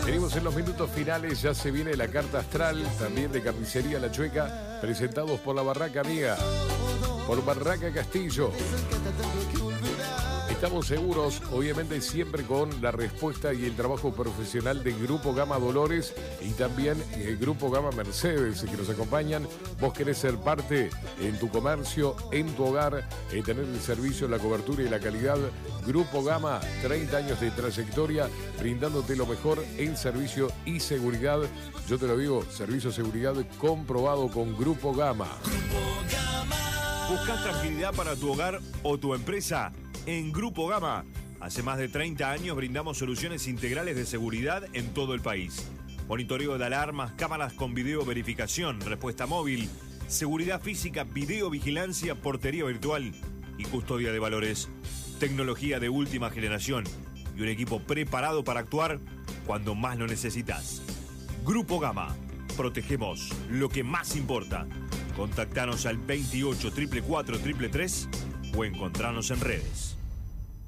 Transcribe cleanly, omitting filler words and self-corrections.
Venimos en los minutos finales, ya se viene la carta astral, también de Carnicería La Chueca, presentados por la Barraca Amiga, por Barraca Castillo. Estamos seguros, obviamente siempre con la respuesta y el trabajo profesional del Grupo Gama Dolores y también el Grupo Gama Mercedes que nos acompañan. Vos querés ser parte en tu comercio, en tu hogar, tener el servicio, la cobertura y la calidad. Grupo Gama, 30 años de trayectoria, brindándote lo mejor en servicio y seguridad. Yo te lo digo, servicio de seguridad comprobado con Grupo Gama. ¿Buscas tranquilidad para tu hogar o tu empresa? En Grupo Gama, hace más de 30 años brindamos soluciones integrales de seguridad en todo el país. Monitoreo de alarmas, cámaras con video verificación, respuesta móvil, seguridad física, videovigilancia, portería virtual y custodia de valores. Tecnología de última generación y un equipo preparado para actuar cuando más lo necesitas. Grupo Gama, protegemos lo que más importa. Contactanos al 28 444 333 o encontrarnos en redes.